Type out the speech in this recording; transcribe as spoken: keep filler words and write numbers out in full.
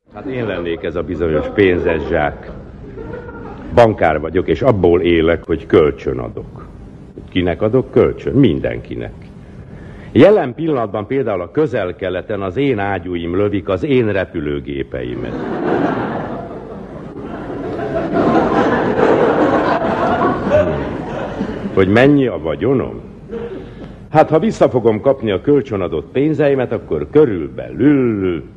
Hát én lennék ez a bizonyos pénzes zsák. Bankár vagyok, és abból élek, hogy kölcsön adok. Kinek adok kölcsön? Mindenkinek. Jelen pillanatban például a Közel-Keleten az én ágyúim lövik az én repülőgépeimet. Hogy mennyi a vagyonom? Hát ha vissza fogom kapni a kölcsönadott pénzeimet, akkor körülbelül